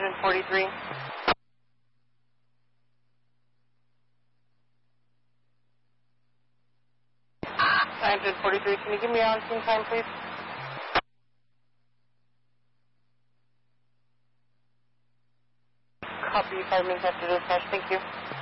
943. 943, can you give me on scene time, please? Copy, 5 minutes after dispatch, thank you.